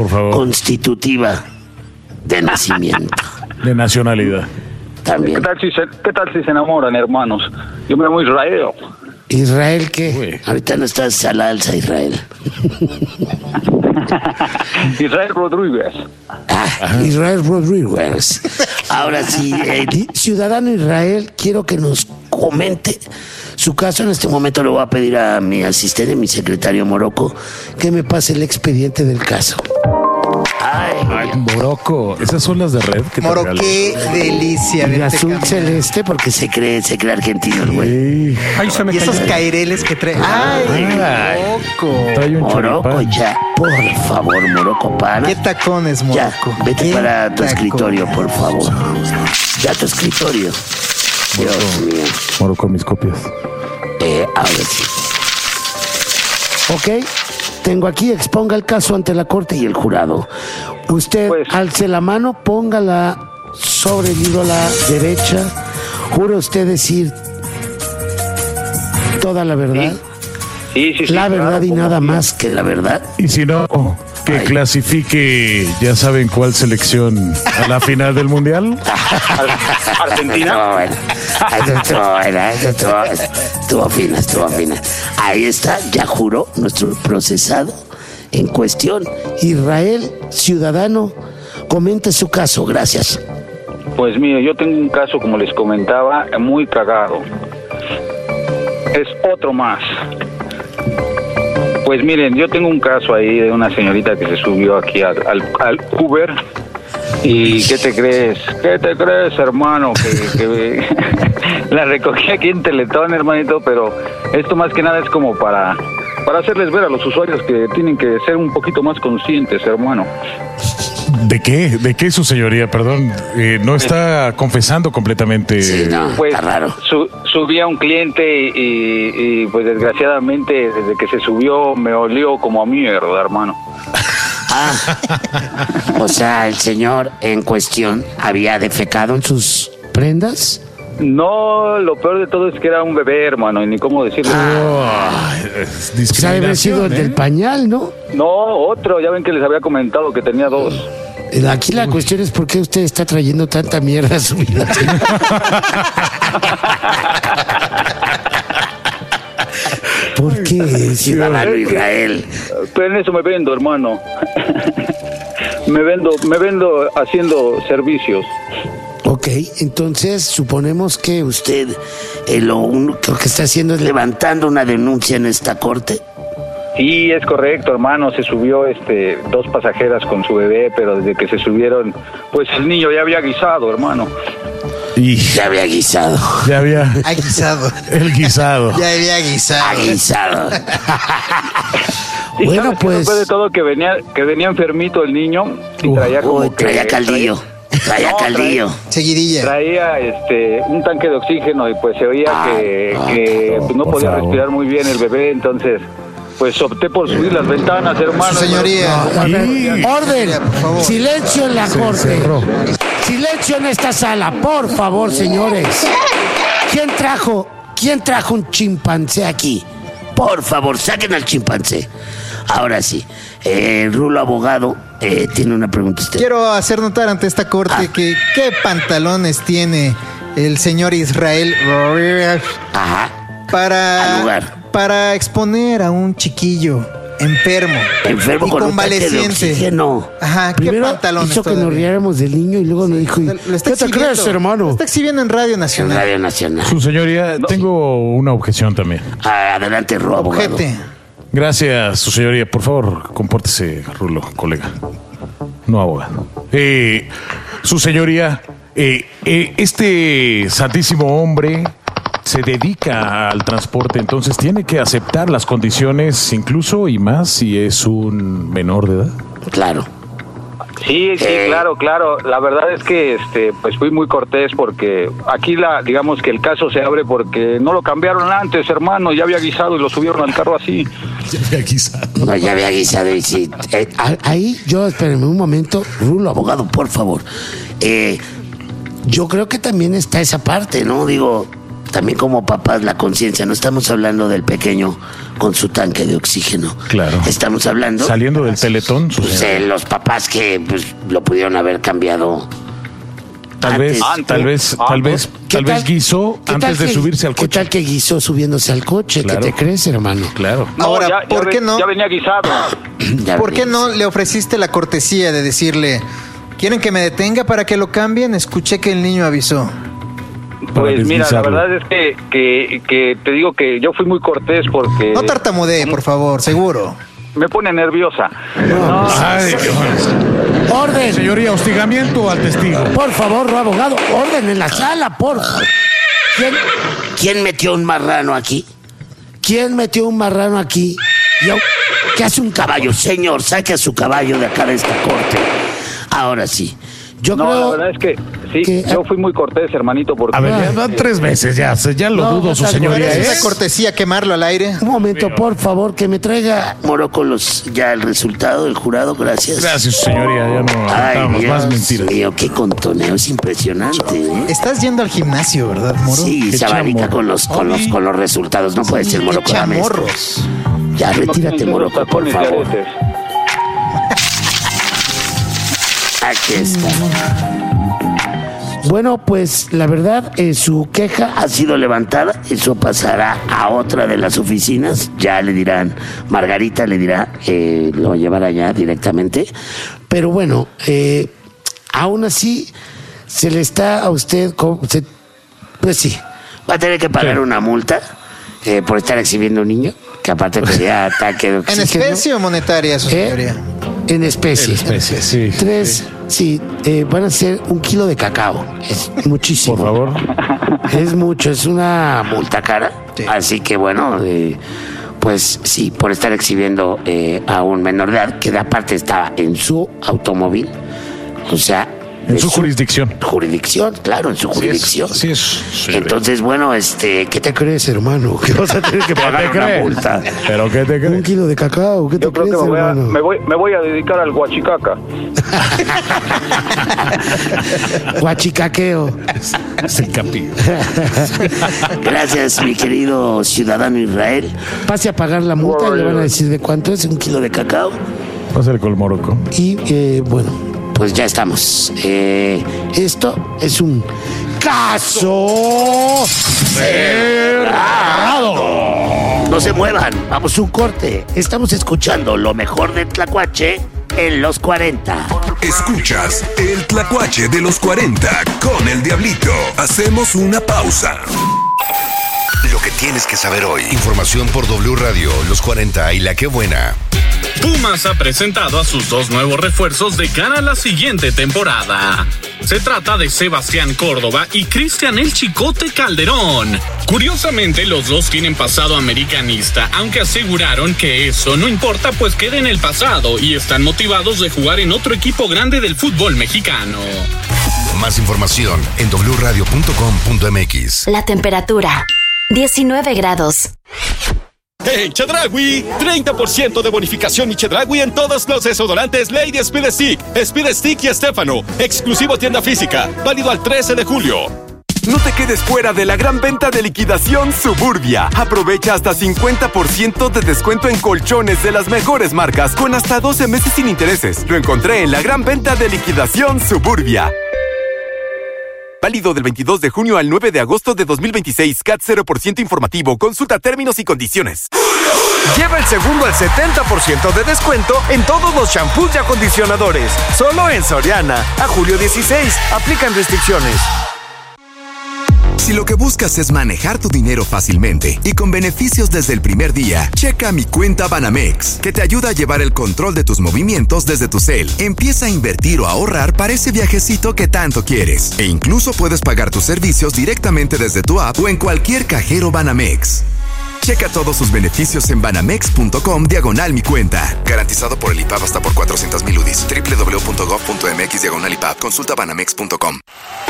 por favor. Constitutiva de nacimiento. De nacionalidad. También. ¿Qué tal si se enamoran, hermanos? Yo me llamo Israel. ¿Israel qué? Uy. Ahorita no estás a la alza, Israel. Israel Rodríguez. Israel Rodríguez. Ahora sí, ciudadano Israel, quiero que nos comente su caso. En este momento le voy a pedir a mi asistente, mi secretario Morocco, que me pase el expediente del caso. Ay, Morocco. Esas son las de red que te Moro, regalé. qué delicia. Y verte azul caminar. celeste porque se cree argentino el güey. Sí. Y esos caireles que trae. ¡Ay, Ay. loco! Trae un Morocco, choripán. ya, por favor, Morocco, para. ¿Qué tacones, Ya, Morocco? vete ¿Qué para tu tacones? escritorio, por favor. Ya tu escritorio. Dios mío. Morocco, mis copias. Ahora sí. Ok, tengo aquí, exponga el caso ante la corte y el jurado. Usted Pues- alce la mano, póngala sobre el libro a la derecha. ¿Jura usted decir toda la verdad? Sí, La verdad claro, y como nada sí. más que la verdad. Y si no, que clasifique, ya saben cuál selección a la final del mundial. Argentina. Estuvo fina. Ahí está, ya juró nuestro procesado en cuestión. Israel, ciudadano, comente su caso, gracias. Pues mire, yo tengo un caso, como les comentaba, muy cagado. Es otro más. Pues miren, yo tengo un caso ahí de una señorita que se subió aquí al Uber. ¿Y qué te crees? ¿Qué te crees, hermano? Que la recogí aquí en Teletón, hermanito, pero esto más que nada es como para hacerles ver a los usuarios que tienen que ser un poquito más conscientes, hermano. ¿De qué? ¿De qué, su señoría? Perdón, no está confesando completamente. Sí, no, Pues está raro. subí a un cliente y pues desgraciadamente desde que se subió me olió como a mierda, hermano. O sea, el señor en cuestión había defecado en sus prendas. No, lo peor de todo es que era un bebé, hermano, y ni cómo decirlo. Es O sea, debe haber sido el discriminación, del pañal, ¿no? No, otro, ya ven que les había comentado que tenía dos. Aquí la cuestión es por qué usted está trayendo tanta mierda a su vida. ¿Por qué, ciudadano Israel? Pero en eso me vendo, hermano. me vendo haciendo servicios. Ok, entonces suponemos que usted lo único que está haciendo es levantando una denuncia en esta corte. Sí, es correcto, hermano. Se subió dos pasajeras con su bebé, pero desde que se subieron, pues el niño ya había guisado, hermano. Y Ya había guisado. ya había Ha guisado. el guisado. Ya había guisado. Ha guisado. Y Bueno, ¿sabes qué? pues. Después de todo que venía enfermito el niño y traía como Uy, que traía caldillo. Traía No, caldillo. Seguidilla. traía un tanque de oxígeno y pues se oía que pues, no por podía favor. respirar muy bien el bebé, entonces pues opté por subir las ventanas, hermano. Su señoría. A ver, Sí. orden, Por favor. silencio en la corte. cerró. Silencio en esta sala, por favor, señores. ¿Quién trajo un chimpancé aquí? Por favor, saquen al chimpancé. Ahora sí, Rulo abogado tiene una pregunta usted. Quiero hacer notar ante esta corte que qué pantalones tiene el señor Israel Ajá. Al lugar. para exponer a un chiquillo enfermo Enfermo y con un tanque de convaleciente. oxígeno. Ajá, ¿qué Primero pantalones hizo que nos todavía? riéramos del niño y luego nos dijo, Lo está ¿qué te exhibiendo. crees, hermano? Lo está exhibiendo en Radio En Nacional. Radio Nacional. Su señoría, tengo una objeción también. Adelante, Rulo abogado. Ojete. Gracias, su señoría. Por favor, compórtese, Rulo, colega. No abogado. Su señoría, este santísimo hombre se dedica al transporte, entonces tiene que aceptar las condiciones, incluso y más si es un menor de edad. Claro. Sí, claro. La verdad es que pues fui muy cortés porque aquí digamos que el caso se abre porque no lo cambiaron antes, hermano, ya había guisado y lo subieron al carro así. No, ya había guisado y sí. Ahí yo, espérenme un momento. Rulo, abogado, por favor. Yo creo que también está esa parte, ¿no? Digo, también como papás, la conciencia. No estamos hablando del pequeño con su tanque de oxígeno. Claro. Estamos hablando... Saliendo del Teletón. su Pues, señoría. los papás que pues, lo pudieron haber cambiado. Tal vez guisó ¿Qué antes tal de que- subirse al ¿Qué coche. tal que guisó subiéndose al coche? Claro. ¿Qué te crees, hermano? Claro. No, Ahora, ¿por qué no? Ya venía guisado. Ya ¿Por qué ves. no le ofreciste la cortesía de decirle, ¿quieren que me detenga para que lo cambien? Escuché que el niño avisó. Pues mira, la deslizarlo. verdad es que te digo que yo fui muy cortés porque No tartamudee, por favor, seguro. me pone nerviosa. Ay, ¡Orden! señoría, hostigamiento al testigo. Por favor, abogado, orden en la sala, por favor. ¿Quién metió un marrano aquí? ¿Quién metió un marrano aquí? ¿Qué hace un caballo? Señor, saque a su caballo de acá de esta corte. Ahora sí. Yo No, creo... la verdad es que sí, que- yo fui muy cortés, hermanito, porque... A ver, ya van 3 veces, ya lo No, dudo, su no, señoría. ¿Es ¿eh? una cortesía quemarlo al aire? Un momento, por favor, que me traiga Morocco ya el resultado del jurado, gracias. Gracias, su señoría, ya no Ay, aguantamos más Dios mentiras. mío, qué contoneo, es impresionante, ¿eh? Estás yendo al gimnasio, ¿verdad, Moro? Sí, Qué se abanica chamorro. con los resultados. No puede ser, Morocco, dame esto. Chamorros. Ya, No retírate, tienen Morocco, los por tacones favor. de aretes. Aquí está. Bueno, pues la verdad, su queja ha sido levantada. Eso pasará a otra de las oficinas. Ya le dirán, Margarita le dirá, lo llevará ya directamente. Pero bueno, aún así, se le está a usted, pues sí, va a tener que pagar una multa por estar exhibiendo a un niño, que aparte sería ataque de ¿En oxígeno. especie o monetaria, su señoría? En especie. En especie, sí. 3, sí, van a ser 1 kilo de cacao. Es muchísimo. Por favor. Es mucho, es una multa cara. Sí. Así que bueno, pues sí, por estar exhibiendo a un menor de edad, que de aparte estaba en su automóvil. O sea, En su jurisdicción. Jurisdicción, claro, en su jurisdicción. Así es. Sí, Entonces, bueno, ¿qué te crees, hermano? Que vas a tener que pagar ¿Qué te una crees? multa. ¿Pero qué te 1 crees? kilo de cacao, ¿qué te Yo creo crees, que hermano? me voy a dedicar al guachicaca. Guachicaqueo. Es el capi. Gracias, mi querido ciudadano Israel. Pase a pagar la multa y le van a decir de cuánto es 1 kilo de cacao. Pásale con el Morocco. Y bueno, pues ya estamos. Esto es un caso cerrado. No se muevan, vamos a un corte. Estamos escuchando lo mejor de Tlacuache en los 40. Escuchas el Tlacuache de los 40 con el Diablito. Hacemos una pausa. Lo que tienes que saber hoy. Información por W Radio, los 40 y La Qué Buena. Pumas ha presentado a sus 2 nuevos refuerzos de cara a la siguiente temporada. Se trata de Sebastián Córdoba y Cristian El Chicote Calderón. Curiosamente, los dos tienen pasado americanista, aunque aseguraron que eso no importa, pues queda en el pasado y están motivados de jugar en otro equipo grande del fútbol mexicano. Más información en wradio.com.mx. La temperatura, 19 grados. En Chedraui, 30% de bonificación y Chedraui en todos los desodorantes Lady Speed Stick, Speed Stick y Estefano. Exclusivo tienda física, válido al 13 de julio. No te quedes fuera de la gran venta de liquidación Suburbia. Aprovecha hasta 50% de descuento en colchones de las mejores marcas con hasta 12 meses sin intereses. Lo encontré en la gran venta de liquidación Suburbia. Válido del 22 de junio al 9 de agosto de 2026. CAT 0% informativo. Consulta términos y condiciones. Lleva el segundo al 70% de descuento en todos los shampoos y acondicionadores. Solo en Soriana. A julio 16. Aplican restricciones. Si lo que buscas es manejar tu dinero fácilmente y con beneficios desde el primer día, checa mi cuenta Banamex, que te ayuda a llevar el control de tus movimientos desde tu cel. Empieza a invertir o ahorrar para ese viajecito que tanto quieres. E incluso puedes pagar tus servicios directamente desde tu app o en cualquier cajero Banamex. Checa todos sus beneficios en banamex.com/mi cuenta. Garantizado por el IPAB hasta por 400,000 UDIs. www.gov.mx/IPAB. Consulta banamex.com.